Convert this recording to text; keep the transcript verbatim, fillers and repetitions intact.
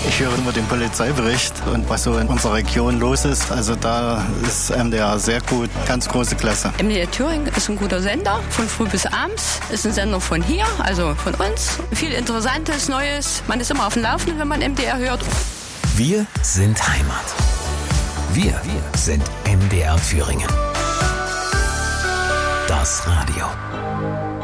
Ich höre immer den Polizeibericht und was so in unserer Region los ist. Also da ist M D R sehr gut, ganz große Klasse. M D R Thüringen ist ein guter Sender, von früh bis abends. Ist ein Sender von hier, also von uns. Viel Interessantes, Neues. Man ist immer auf dem Laufenden, wenn man M D R hört. Wir sind Heimat. Wir, wir sind M D R Thüringen. Das Radio.